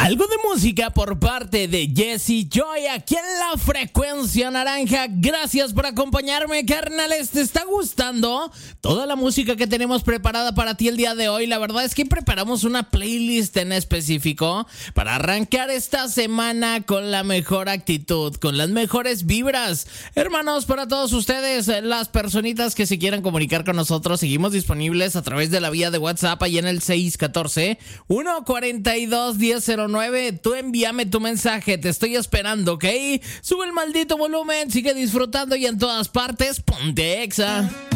Algo de música por parte de Jesse Joy aquí en la Frecuencia Naranja. Gracias por acompañarme, carnales. ¿Te está gustando toda la música que tenemos preparada para ti el día de hoy? La verdad es que preparamos una playlist en específico para arrancar esta semana con la mejor actitud, con las mejores vibras. Hermanos, para todos ustedes, las personitas que se quieran comunicar con nosotros, seguimos disponibles a través de la vía de WhatsApp ahí en el 614-142-1009. Tú envíame tu mensaje, te estoy esperando, ¿ok? Sube el maldito volumen, sigue disfrutando y en todas partes, ponte Exa.